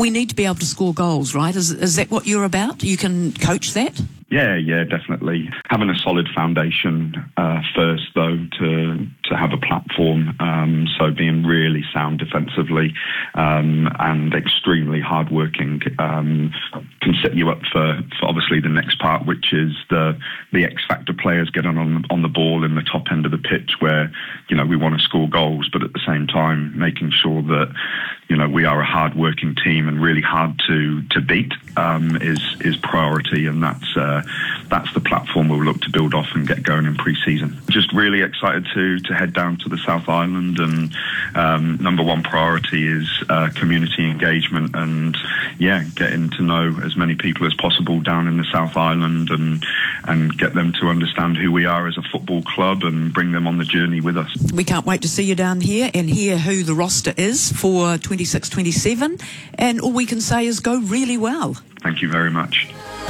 we need to be able to score goals, right? Is that what you're about? You can coach that? Yeah, definitely. Having a solid foundation first, though, to have a platform. So being really sound defensively and extremely hardworking can set you up for obviously the next part, which is the X factor players getting on the ball in the top end of the pitch, where we want to score goals, but at the same time making sure that we are a hard-working team and really hard to beat is priority, and that's the platform we'll look to build off and get going in pre-season. Just really excited to head down to the South Island, and number one priority is community engagement and getting to know as many people as possible down in the South Island and get them to understand who we are as a football club and bring them on the journey with us. We can't wait to see you down here and hear who the roster is for 26-27, and all we can say is go really well. Thank you very much.